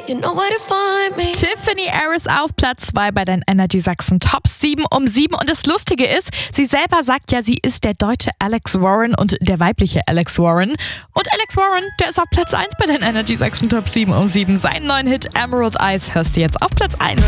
You know where to find me. Tiffany Harris auf Platz 2 bei den Energy Sachsen Top 7 um 7. Und das Lustige ist, sie selber sagt ja, sie ist der deutsche Alex Warren und der weibliche Alex Warren. Und Alex Warren, der ist auf Platz 1 bei den Energy Sachsen Top 7 um 7. Seinen neuen Hit Emerald Eyes hörst du jetzt auf Platz 1.